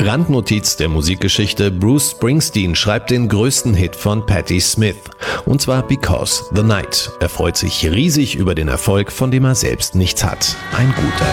Randnotiz der Musikgeschichte: Bruce Springsteen schreibt den größten Hit von Patti Smith, und zwar Because the Night. Er freut sich riesig über den Erfolg, von dem er selbst nichts hat. Ein guter